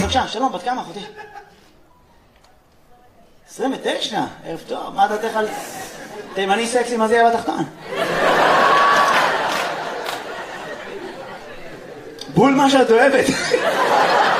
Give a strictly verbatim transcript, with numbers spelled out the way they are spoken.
בבקשה, שלום, בת כמה אחותי? עשרים ותשע, ערב טוב, מה דעתך על תימני סקסי, מה זה יהיה בתחתון? בול מה שאת אוהבת.